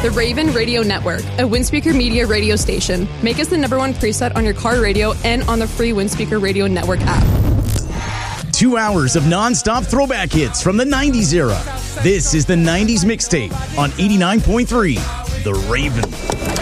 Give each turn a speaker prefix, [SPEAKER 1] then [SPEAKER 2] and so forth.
[SPEAKER 1] The Raven Radio Network, a Windspeaker Media radio station. Make us the #1 preset on your car radio and on the free Windspeaker Radio Network app.
[SPEAKER 2] 2 hours of non-stop throwback hits from the 90s era. This is the 90s Mixtape on 89.3 The Raven.